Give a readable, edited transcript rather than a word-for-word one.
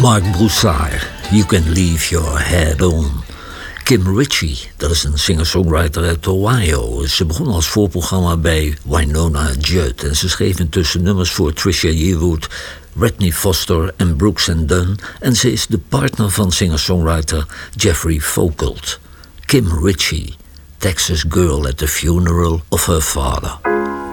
Marc Broussard, You Can Leave Your Head On. Kim Ritchie, dat is een singer-songwriter uit Ohio. Ze begon als voorprogramma bij Wynonna Judd en ze schreef intussen nummers voor Trisha Yearwood, Whitney Foster en Brooks and Dunn. En ze is de partner van singer-songwriter Jeffrey Foucault. Kim Ritchie, Texas Girl at the Funeral of Her Father.